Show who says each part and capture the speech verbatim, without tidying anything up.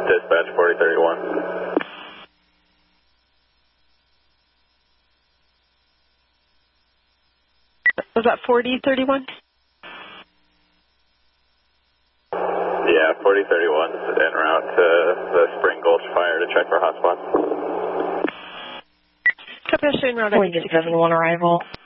Speaker 1: Dispatch forty thirty-one.
Speaker 2: Was that forty thirty-one?
Speaker 1: Yeah, forty thirty-one is en route to the Spring Gulch Fire to check for hotspots.
Speaker 2: Copy, showing route.
Speaker 3: forty seventy-one arrival.